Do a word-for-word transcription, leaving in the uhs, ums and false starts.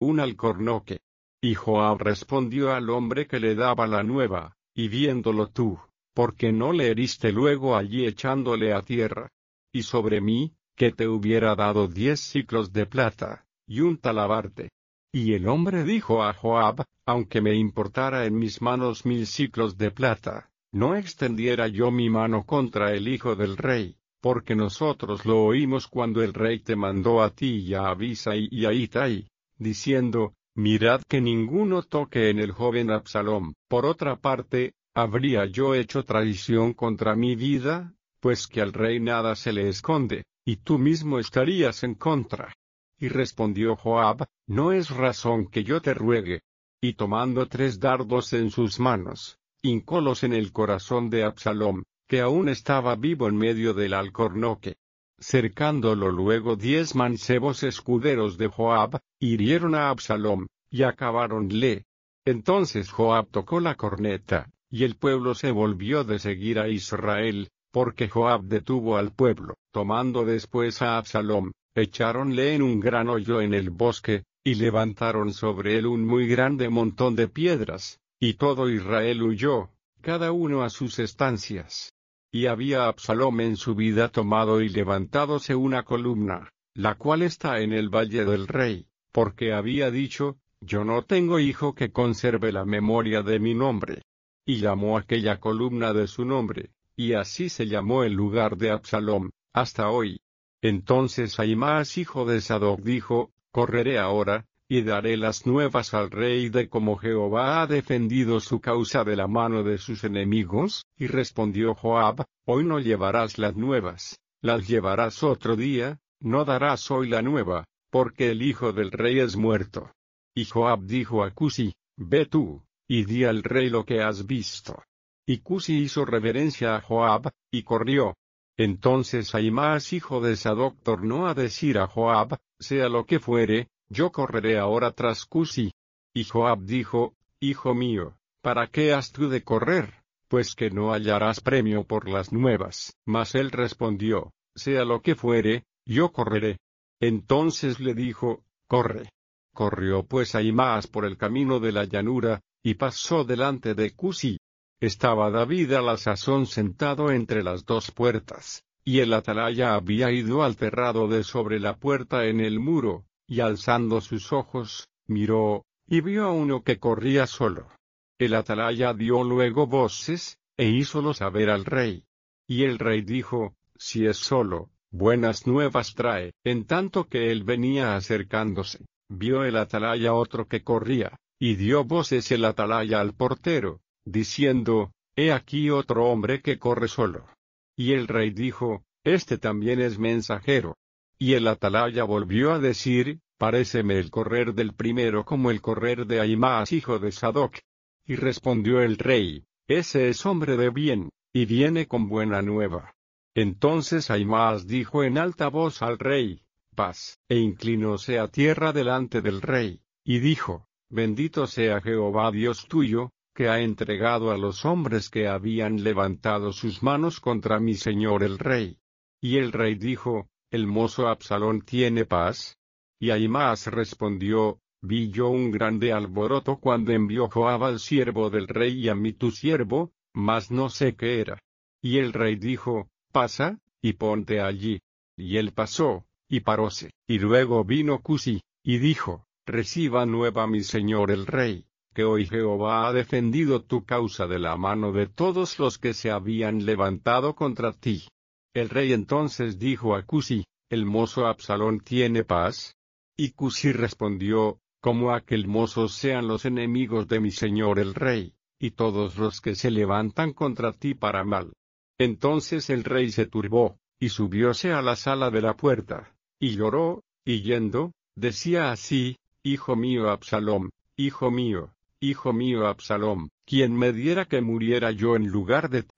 un alcornoque. Y Joab respondió al hombre que le daba la nueva, y viéndolo tú, ¿por qué no le heriste luego allí echándole a tierra? Y sobre mí, que te hubiera dado diez siclos de plata, y un talabarte. Y el hombre dijo a Joab, aunque me importara en mis manos mil siclos de plata, no extendiera yo mi mano contra el hijo del rey, porque nosotros lo oímos cuando el rey te mandó a ti y a Abisai y a Itai, diciendo, mirad que ninguno toque en el joven Absalom. Por otra parte, ¿habría yo hecho traición contra mi vida? Pues que al rey nada se le esconde, y tú mismo estarías en contra. Y respondió Joab, no es razón que yo te ruegue. Y tomando tres dardos en sus manos, hincólos en el corazón de Absalom, que aún estaba vivo en medio del alcornoque. Cercándolo luego diez mancebos escuderos de Joab, hirieron a Absalom, y acabáronle. Entonces Joab tocó la corneta, y el pueblo se volvió de seguir a Israel, porque Joab detuvo al pueblo. Tomando después a Absalom, echáronle en un gran hoyo en el bosque, y levantaron sobre él un muy grande montón de piedras, y todo Israel huyó, cada uno a sus estancias. Y había Absalom en su vida tomado y levantádose una columna, la cual está en el valle del rey, porque había dicho, yo no tengo hijo que conserve la memoria de mi nombre. Y llamó aquella columna de su nombre, y así se llamó el lugar de Absalom, hasta hoy. Entonces Ahimaas hijo de Sadoc dijo, correré ahora, y daré las nuevas al rey de cómo Jehová ha defendido su causa de la mano de sus enemigos. Y respondió Joab, hoy no llevarás las nuevas, las llevarás otro día, no darás hoy la nueva, porque el hijo del rey es muerto. Y Joab dijo a Cusi, ve tú, y di al rey lo que has visto. Y Cusi hizo reverencia a Joab, y corrió. Entonces Ahimaas hijo de Sadoc tornó a decir a Joab, sea lo que fuere, yo correré ahora tras Cusi. Y Joab dijo, hijo mío, ¿para qué has tú de correr? Pues que no hallarás premio por las nuevas. Mas él respondió, sea lo que fuere, yo correré. Entonces le dijo, corre. Corrió pues Ahimaas por el camino de la llanura, y pasó delante de Cusi. Estaba David a la sazón sentado entre las dos puertas, y el atalaya había ido al terrado de sobre la puerta en el muro, y alzando sus ojos, miró, y vio a uno que corría solo. El atalaya dio luego voces, e hízolo saber al rey. Y el rey dijo, si es solo, buenas nuevas trae. En tanto que él venía acercándose, vio el atalaya otro que corría, y dio voces el atalaya al portero, diciendo, he aquí otro hombre que corre solo. Y el rey dijo, este también es mensajero. Y el atalaya volvió a decir, paréceme el correr del primero como el correr de Ahimaas hijo de Sadoc. Y respondió el rey, ese es hombre de bien, y viene con buena nueva. Entonces Ahimaas dijo en alta voz al rey, paz, e inclinóse a tierra delante del rey, y dijo, bendito sea Jehová Dios tuyo, que ha entregado a los hombres que habían levantado sus manos contra mi señor el rey. Y el rey dijo, ¿el mozo Absalón tiene paz? Y Ahimaas respondió, vi yo un grande alboroto cuando envió Joab al siervo del rey y a mí tu siervo, mas no sé qué era. Y el rey dijo, pasa, y ponte allí. Y él pasó, y paróse. Y luego vino Cusi, y dijo, reciba nueva mi señor el rey, que hoy Jehová ha defendido tu causa de la mano de todos los que se habían levantado contra ti. El rey entonces dijo a Cusi, ¿el mozo Absalón tiene paz? Y Cusi respondió, como aquel mozo sean los enemigos de mi señor el rey, y todos los que se levantan contra ti para mal. Entonces el rey se turbó, y subióse a la sala de la puerta, y lloró, y yendo, decía así, hijo mío Absalom, hijo mío, hijo mío Absalom, quien me diera que muriera yo en lugar de